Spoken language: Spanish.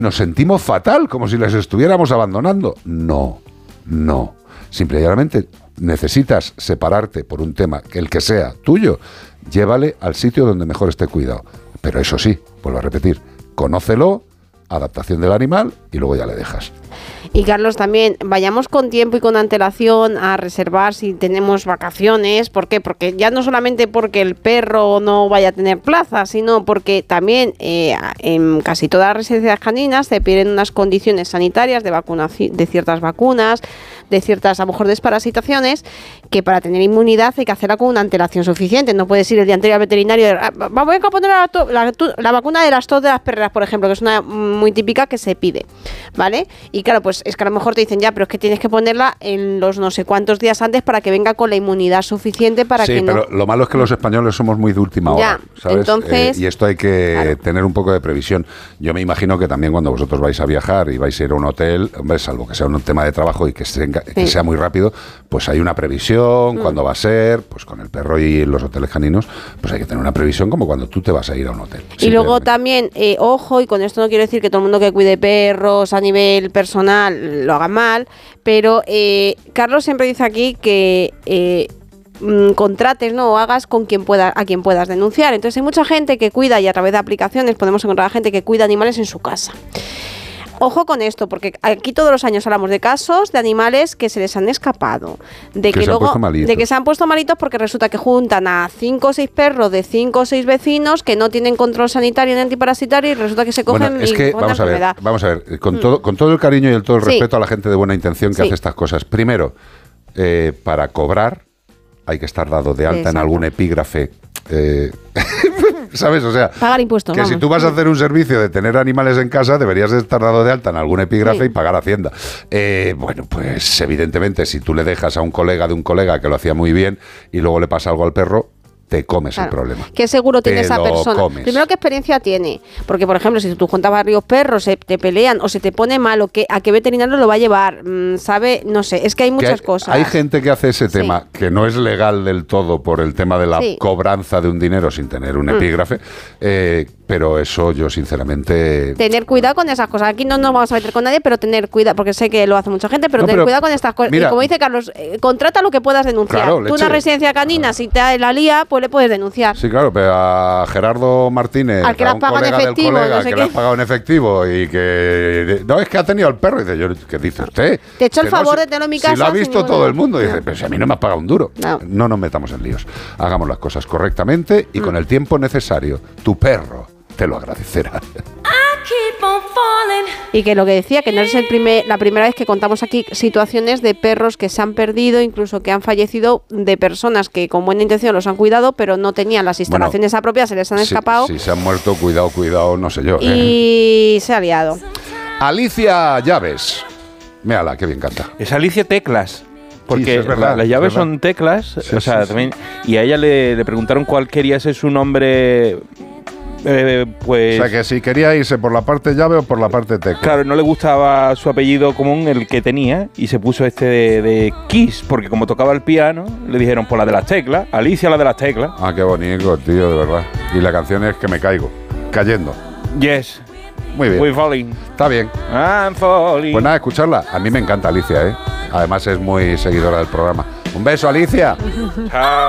nos sentimos fatal, como si les estuviéramos abandonando. No. Simplemente necesitas separarte por un tema, el que sea tuyo, llévale al sitio donde mejor esté cuidado. Pero eso sí, vuelvo a repetir, conócelo, adaptación del animal y luego ya le dejas. Y Carlos, también vayamos con tiempo y con antelación a reservar si tenemos vacaciones. ¿Por qué? Porque ya no solamente porque el perro no vaya a tener plaza, sino porque también en casi todas las residencias caninas te piden unas condiciones sanitarias de vacunación, de ciertas vacunas, de ciertas, a lo mejor, desparasitaciones, que para tener inmunidad hay que hacerla con una antelación suficiente. No puedes ir el día anterior al veterinario voy a poner la vacuna de las tos de las perreras, por ejemplo, que es una muy típica que se pide, ¿vale? Y claro, pues es que a lo mejor te dicen ya, pero es que tienes que ponerla en los no sé cuántos días antes para que venga con la inmunidad suficiente para que no... Sí, pero lo malo es que los españoles somos muy de última hora, ¿sabes? Entonces, y esto hay que tener un poco de previsión. Yo me imagino que también cuando vosotros vais a viajar y vais a ir a un hotel, hombre, salvo que sea un tema de trabajo y que sea muy rápido, pues hay una previsión, cuándo va a ser, pues con el perro y los hoteles caninos, pues hay que tener una previsión como cuando tú te vas a ir a un hotel. Y luego también, ojo, y con esto no quiero decir que todo el mundo que cuide perros a nivel personal lo haga mal, pero Carlos siempre dice aquí que contrates, ¿no? O hagas con a quien puedas denunciar. Entonces hay mucha gente que cuida, y a través de aplicaciones podemos encontrar a gente que cuida animales en su casa. Ojo con esto, porque aquí todos los años hablamos de casos de animales que se les han escapado, de que se han puesto malitos porque resulta que juntan a 5 o 6 perros de 5 o 6 vecinos que no tienen control sanitario ni antiparasitario y resulta que se cogen enfermedad. Vamos a ver, con todo el cariño y todo el respeto a la gente de buena intención que hace estas cosas. Primero, para cobrar hay que estar dado de alta en algún epígrafe. ¿Sabes? O sea, pagar impuestos. Que si tú vas a hacer un servicio de tener animales en casa, deberías de estar dado de alta en algún epígrafe y pagar Hacienda. Bueno, pues evidentemente, si tú le dejas a un colega de un colega que lo hacía muy bien y luego le pasa algo al perro, te comes el problema. ¿Qué seguro tiene esa persona? Primero, ¿qué experiencia tiene? Porque, por ejemplo, si tú juntas varios perros, se te pelean o se te pone mal, ¿a qué veterinario lo va a llevar? ¿Sabe? No sé, es que hay muchas cosas. Hay gente que hace ese tema, que no es legal del todo por el tema de la cobranza de un dinero sin tener un epígrafe, pero eso yo sinceramente... Tener cuidado con esas cosas. Aquí no nos vamos a meter con nadie, pero tener cuidado, porque sé que lo hace mucha gente, pero tener cuidado con estas cosas. Mira, y como dice Carlos, contrata lo que puedas denunciar. Claro, tú una residencia canina, si te la lía, pues le puedes denunciar. Sí, claro, pero a Gerardo Martínez, al que a un colega del colega, que le has pagado en efectivo y que... No, es que ha tenido al perro. Y dice, ¿qué dice usted? Te he hecho el favor de tenerlo en mi casa. Si lo ha visto todo el mundo. Y dice, pero si a mí no me has pagado un duro. No nos metamos en líos. Hagamos las cosas correctamente y con el tiempo necesario. Tu perro te lo agradecerá. Y que lo que decía, que no es la primera vez que contamos aquí situaciones de perros que se han perdido, incluso que han fallecido, de personas que con buena intención los han cuidado, pero no tenían las instalaciones apropiadas, se les han escapado. Si se han muerto, cuidado, no sé yo. Y se ha liado. Alicia Llaves. Méala, qué bien canta. Es Alicia Teclas. Porque sí, es verdad, las llaves son teclas, también, y a ella le preguntaron cuál quería ser su nombre. Pues, o sea, que si quería irse por la parte llave o por la parte tecla. Claro, no le gustaba su apellido común, el que tenía, y se puso este de Kiss, porque como tocaba el piano, le dijeron por la de las teclas, Alicia la de las teclas. Ah, qué bonito, tío, de verdad. Y la canción es Que me caigo, cayendo. Yes. Muy bien. We're falling. Está bien. I'm falling. Pues nada, escucharla. A mí me encanta Alicia, ¿eh? Además es muy seguidora del programa. Un beso, Alicia. Chao.